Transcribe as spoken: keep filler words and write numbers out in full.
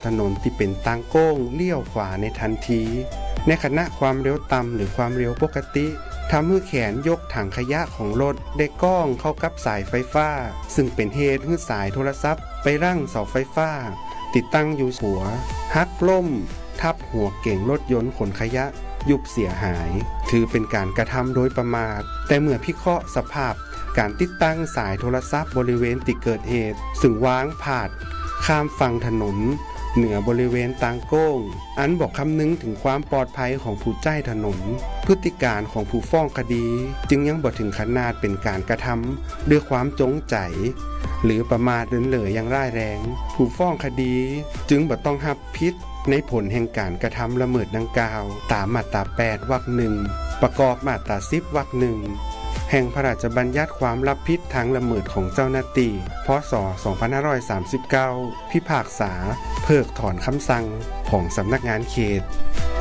ถนนที่เป็นทางโค้งเลี้ยวขวาในทันทีในขณะความเร็วต่ำหรือความเร็วปกติทำให้แขนยกถังขยะของรถได้ก้องเข้ากับสายไฟฟ้าซึ่งเป็นเหตุให้สายโทรศัพท์ไปรั่งเสาไฟฟ้าติดตั้งอยู่หัวหักล่มทับหัวเก่งรถยนต์ขนขยะยุบเสียหายถือเป็นการกระทำโดยประมาทแต่เมื่อพิเคราะห์สภาพการติดตั้งสายโทรศัพท์บริเวณที่เกิดเหตุซึ่งวางพาดข้ามฝั่งถนนเหนือบริเวณทางโค้งอันบอกคำนึงถึงความปลอดภัยของผู้ใช้ถนนพฤติการของผู้ฟ้องคดีจึงยังบ่ถึงขนาดเป็นการกระทำด้วยความจงใจหรือประมาทเลินเล่ออย่างร้ายแรงผู้ฟ้องคดีจึงบ่ต้องรับผิดในผลแห่งการกระทำละเมิดดังกล่าวตามมาตราแปดวรรคหนึ่งประกอบมาตราสิบวรรคหนึ่งแห่งพระราชบัญญัติความรับผิดทางละเมิดของเจ้าหน้าที่พ.ศ. สองพันห้าร้อยสามสิบเก้าพิพากษาเพิกถอนคำสั่งของสำนักงานเขต